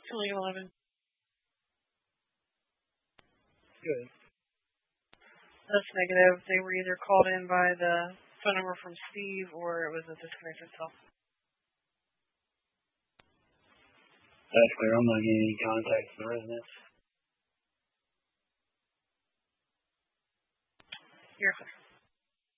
Killing 11. Good. That's negative. They were either called in by the phone number from Steve or it was a disconnected cell. That's clear. I'm not getting any contact with the residents. You're clear.